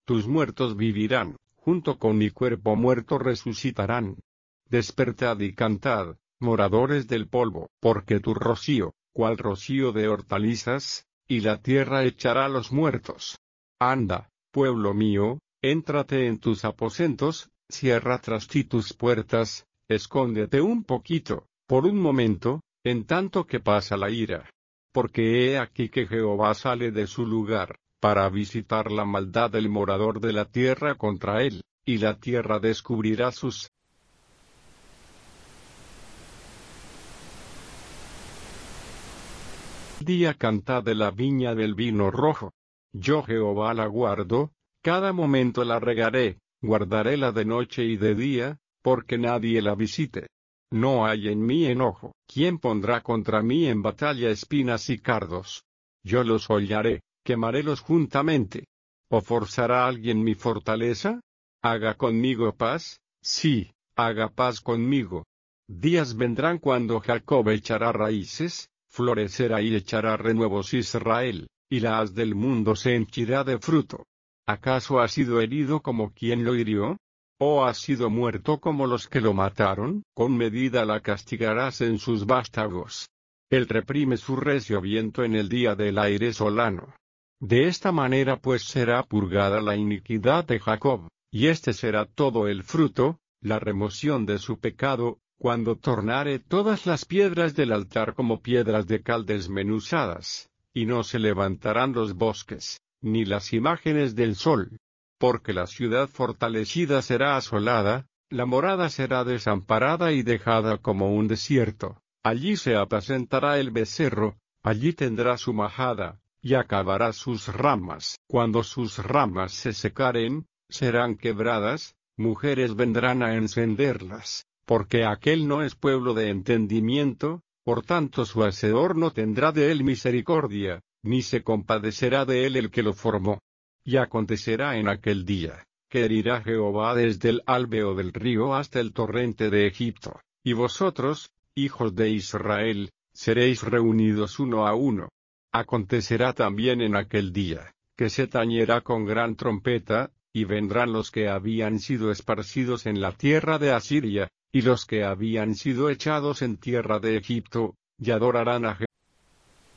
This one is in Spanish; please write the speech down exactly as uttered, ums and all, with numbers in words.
tus muertos vivirán, junto con mi cuerpo muerto resucitarán. Despertad y cantad, moradores del polvo, porque tu rocío, cual rocío de hortalizas, y la tierra echará los muertos. Anda, pueblo mío, éntrate en tus aposentos, cierra tras ti tus puertas, escóndete un poquito, por un momento, en tanto que pasa la ira. Porque he aquí que Jehová sale de su lugar, para visitar la maldad del morador de la tierra contra él, y la tierra descubrirá sus día. Cantad de la viña del vino rojo. Yo Jehová la guardo, cada momento la regaré, guardaréla de noche y de día, porque nadie la visite. No hay en mí enojo. ¿Quién pondrá contra mí en batalla espinas y cardos? Yo los hollaré, quemarélos juntamente. ¿O forzará alguien mi fortaleza? ¿Haga conmigo paz? Sí, haga paz conmigo. Días vendrán cuando Jacob echará raíces, florecerá y echará renuevos Israel, y la haz del mundo se henchirá de fruto. ¿Acaso ha sido herido como quien lo hirió? ¿O ha sido muerto como los que lo mataron? Con medida la castigarás en sus vástagos. Él reprime su recio viento en el día del aire solano. De esta manera pues será purgada la iniquidad de Jacob, y este será todo el fruto, la remoción de su pecado, cuando tornare todas las piedras del altar como piedras de cal desmenuzadas, y no se levantarán los bosques, ni las imágenes del sol. Porque la ciudad fortalecida será asolada, la morada será desamparada y dejada como un desierto. Allí se apacentará el becerro, allí tendrá su majada, y acabará sus ramas. Cuando sus ramas se secaren, serán quebradas, mujeres vendrán a encenderlas, porque aquel no es pueblo de entendimiento, por tanto su hacedor no tendrá de él misericordia, ni se compadecerá de él el que lo formó. Y acontecerá en aquel día, que herirá Jehová desde el albeo del río hasta el torrente de Egipto, y vosotros, hijos de Israel, seréis reunidos uno a uno. Acontecerá también en aquel día, que se tañerá con gran trompeta, y vendrán los que habían sido esparcidos en la tierra de Asiria, y los que habían sido echados en tierra de Egipto, y adorarán a Jehová.